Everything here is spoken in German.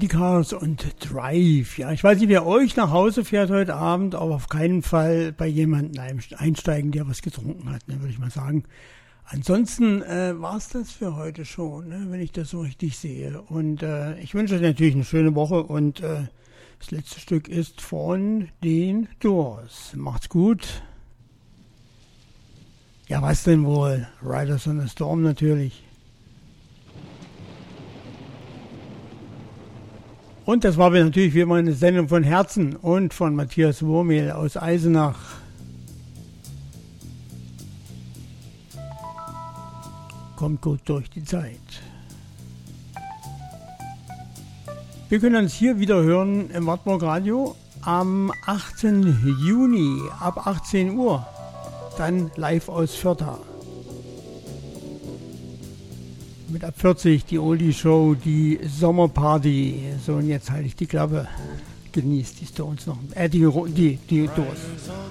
Die Cars und Drive. Ja, ich weiß nicht, wer euch nach Hause fährt heute Abend, aber auf keinen Fall bei jemandem einsteigen, der was getrunken hat, ne, würde ich mal sagen. Ansonsten war es das für heute schon, ne, wenn ich das so richtig sehe. Und ich wünsche euch natürlich eine schöne Woche und das letzte Stück ist von den Doors. Macht's gut. Ja, was denn wohl? Riders on the Storm natürlich. Und das war natürlich wie immer eine Sendung von Herzen und von Matthias Wurmehl aus Eisenach. Kommt gut durch die Zeit. Wir können uns hier wieder hören im Wartburg Radio am 18. Juni ab 18 Uhr. Dann live aus Vierta. Mit ab 40 die Oldie-Show, die Sommerparty. So, und jetzt halte ich die Klappe. Genießt die Stones noch. Die Doors.